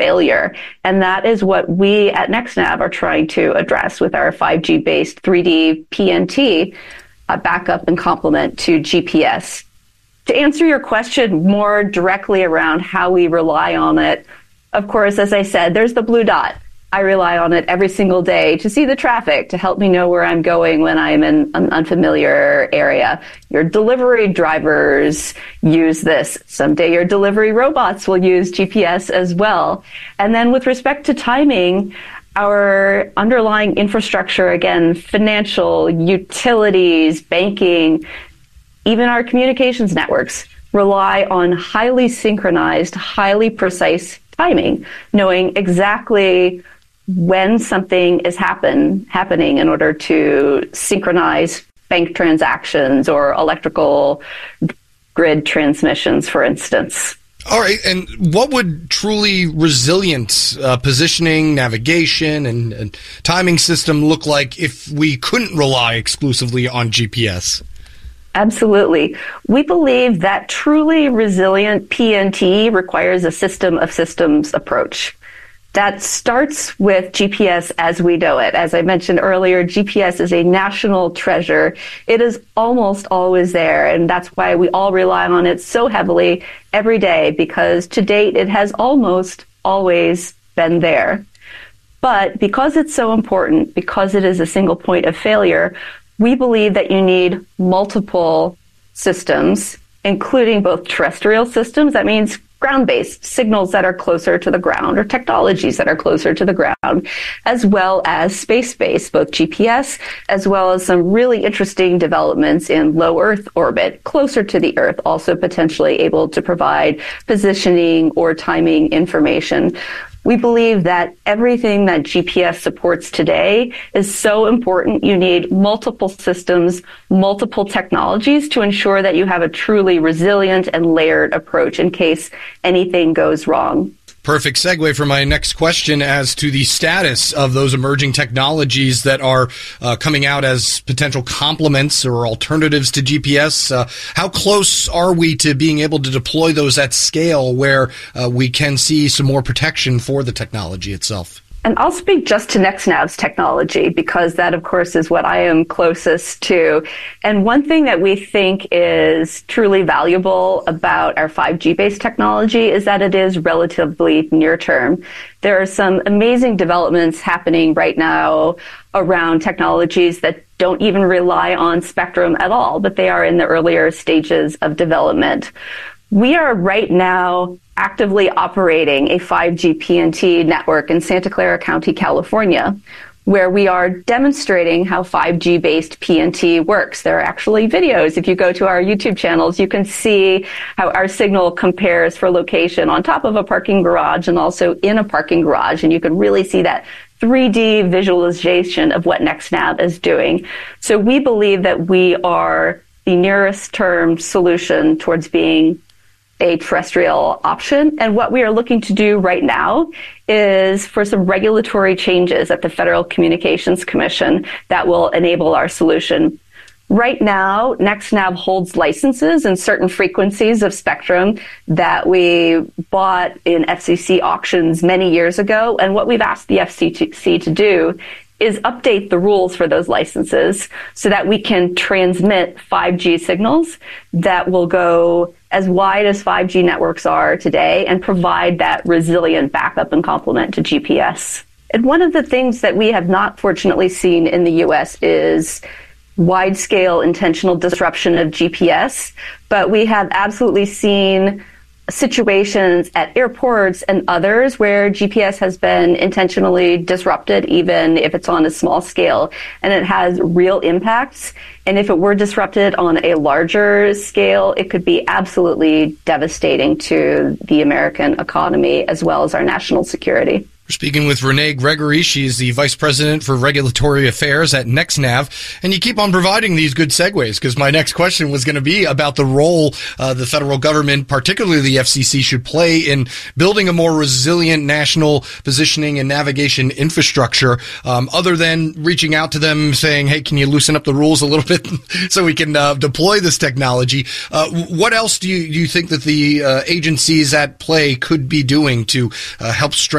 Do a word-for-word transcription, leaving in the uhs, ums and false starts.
failure. And that is what we at NextNav are trying to address with our five G-based three D P N T uh, backup and complement to G P S. To answer your question more directly around how we rely on it, of course, as I said, there's the blue dot. I rely on it every single day to see the traffic, to help me know where I'm going when I'm in an unfamiliar area. Your delivery drivers use this. Someday your delivery robots will use G P S as well. And then with respect to timing, our underlying infrastructure, again, financial, utilities, banking, even our communications networks rely on highly synchronized, highly precise timing, knowing exactly when something is happen happening in order to synchronize bank transactions or electrical grid transmissions, for instance. All right. And what would truly resilient uh, positioning, navigation, and, and timing system look like if we couldn't rely exclusively on G P S? Absolutely. We believe that truly resilient P N T requires a system of systems approach. That starts with G P S as we know it. As I mentioned earlier, G P S is a national treasure. It is almost always there, and that's why we all rely on it so heavily every day, because to date it has almost always been there. But because it's so important, because it is a single point of failure, we believe that you need multiple systems, including both terrestrial systems. That means ground-based signals that are closer to the ground, or technologies that are closer to the ground, as well as space-based, both G P S, as well as some really interesting developments in low Earth orbit, closer to the Earth, also potentially able to provide positioning or timing information. We believe that everything that G P S supports today is so important. You need multiple systems, multiple technologies to ensure that you have a truly resilient and layered approach in case anything goes wrong. Perfect segue for my next question as to the status of those emerging technologies that are uh, coming out as potential complements or alternatives to G P S. Uh, how close are we to being able to deploy those at scale where uh, we can see some more protection for the technology itself? And I'll speak just to NextNav's technology, because that, of course, is what I am closest to. And one thing that we think is truly valuable about our five G-based technology is that it is relatively near term. There are some amazing developments happening right now around technologies that don't even rely on spectrum at all, but they are in the earlier stages of development. We are right now actively operating a five G P N T network in Santa Clara County, California, where we are demonstrating how five G-based P N T works. There are actually videos. If you go to our YouTube channels, you can see how our signal compares for location on top of a parking garage and also in a parking garage, and you can really see that three D visualization of what NextNav is doing. So we believe that we are the nearest term solution towards being a terrestrial option. And what we are looking to do right now is for some regulatory changes at the Federal Communications Commission that will enable our solution. Right now, NextNav holds licenses in certain frequencies of spectrum that we bought in F C C auctions many years ago. And what we've asked the F C C to do is update the rules for those licenses so that we can transmit five G signals that will go as wide as five G networks are today and provide that resilient backup and complement to G P S. And one of the things that we have not fortunately seen in the U S is wide-scale intentional disruption of G P S, but we have absolutely seen situations at airports and others where G P S has been intentionally disrupted, even if it's on a small scale, and it has real impacts. And if it were disrupted on a larger scale, it could be absolutely devastating to the American economy as well as our national security. We're speaking with Renee Gregory. She's the Vice President for Regulatory Affairs at NextNav. And you keep on providing these good segues, because my next question was going to be about the role uh, the federal government, particularly the F C C, should play in building a more resilient national positioning and navigation infrastructure, um, other than reaching out to them saying, hey, can you loosen up the rules a little bit so we can uh, deploy this technology? Uh, what else do you, do you think that the uh, agencies at play could be doing to uh, help strengthen